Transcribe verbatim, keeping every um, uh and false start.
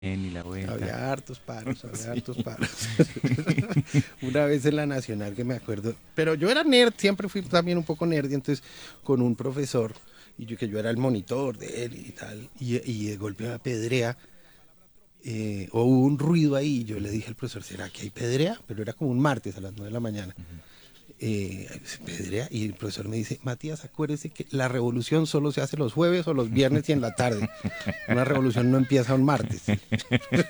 y la vuelta. Había hartos paros, había Sí. hartos paros. Una vez en la Nacional que me acuerdo, pero yo era nerd, siempre fui también un poco nerd, y entonces con un profesor, y yo que yo era el monitor de él y tal, y, y de golpe me apedrea, eh, o hubo un ruido ahí, y yo le dije al profesor, ¿será que hay pedrea? Pero era como un martes a las nueve de la mañana. Eh, pedrea, y el profesor me dice, Matías, acuérdese que la revolución solo se hace los jueves o los viernes y en la tarde. Una revolución no empieza un martes.